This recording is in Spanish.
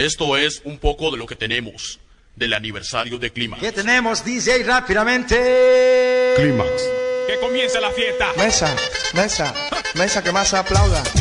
Esto es un poco de lo que tenemos del aniversario de Clímax. ¿Qué tenemos, DJ, rápidamente? Clímax. Que comience la fiesta. Mesa, que más aplauda.